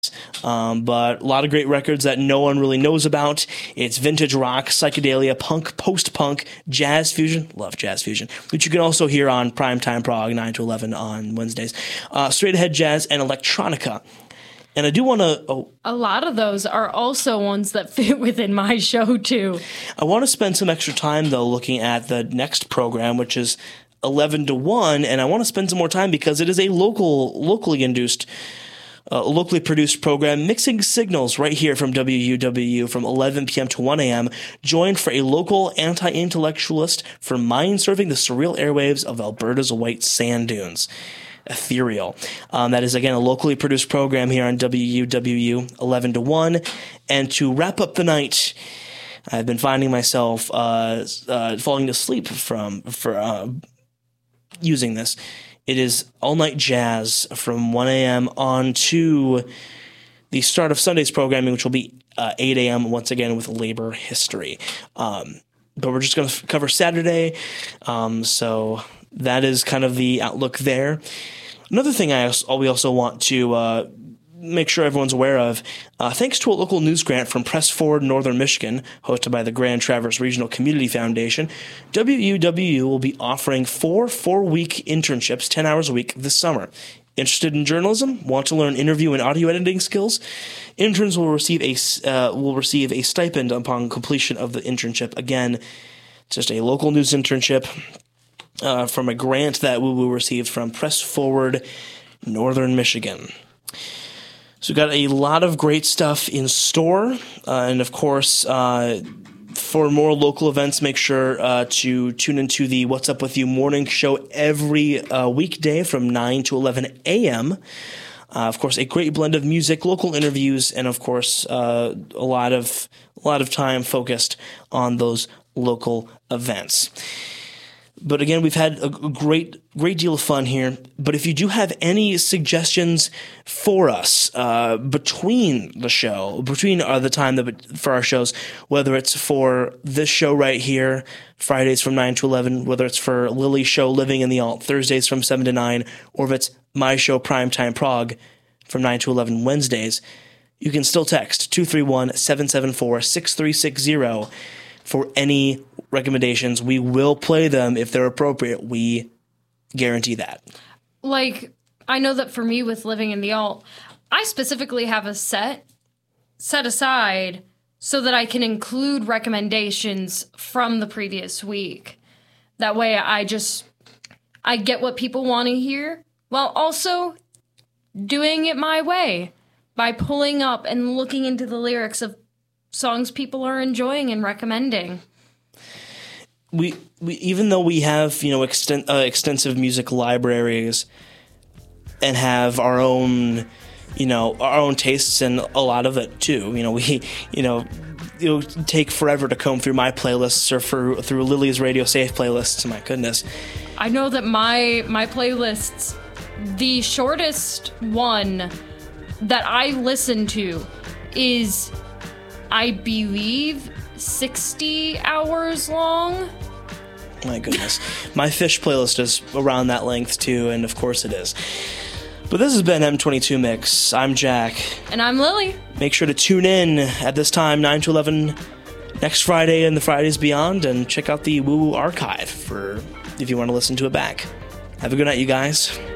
But a lot of great records that no one really knows about. It's vintage rock, psychedelia, punk, post-punk, jazz fusion. Love jazz fusion, which you can also hear on Primetime Prague 9 to 11 on Wednesdays. Straight ahead jazz and electronica. And I do want to... a lot of those are also ones that fit within my show, too. I want to spend some extra time, though, looking at the next program, which is 11 to 1, and I want to spend some more time because it is a locally produced program, Mixing Signals, right here from WUWU from 11 p.m. to 1 a.m., joined for a local anti-intellectualist for mind-surfing the surreal airwaves of Alberta's white sand dunes. Ethereal. That is, again, a locally produced program here on WUWU, 11 to 1. And to wrap up the night, I've been finding myself falling to sleep for using this. It is all-night jazz from 1 a.m. on to the start of Sunday's programming, which will be 8 a.m. once again with labor history. But we're just going to cover Saturday, so that is kind of the outlook there. Another thing we also want to make sure everyone's aware of, thanks to a local news grant from Press Forward Northern Michigan, hosted by the Grand Traverse Regional Community Foundation, WUWU will be offering 4-week internships, 10 hours a week this summer. Interested in journalism? Want to learn interview and audio editing skills? Interns will receive a stipend upon completion of the internship. Again, just a local news internship from a grant that we will receive from Press Forward Northern Michigan. So we've got a lot of great stuff in store, and of course, for more local events, make sure to tune into the What's Up With You morning show every weekday from 9 to 11 a.m. Of course, a great blend of music, local interviews, and of course, a lot of time focused on those local events. But again, we've had a great deal of fun here. But if you do have any suggestions for us between the time for our shows, whether it's for this show right here, Fridays from 9 to 11, whether it's for Lily's show, Living in the Alt, Thursdays from 7 to 9, or if it's my show, Primetime Prague, from 9 to 11 Wednesdays, you can still text 231-774-6360 for any recommendations. We will play them if they're appropriate. We guarantee that. Like, I know that for me with Living in the Alt, I specifically have a set aside so that I can include recommendations from the previous week. That way I get what people want to hear while also doing it my way by pulling up and looking into the lyrics of songs people are enjoying and recommending. We even though we have extensive music libraries and have our own tastes in a lot of it too. It'll take forever to comb through my playlists or through Lily's Radio Safe playlists. My goodness, I know that my playlists, the shortest one that I listen to is, I believe, 60 hours long. My goodness. My Fish playlist is around that length too, and of course it is. But this has been M22 Mix. I'm Jack. And I'm Lily. Make sure to tune in at this time, 9 to 11, next Friday and the Fridays beyond, and check out the Woo Woo archive if you want to listen to it back. Have a good night, you guys.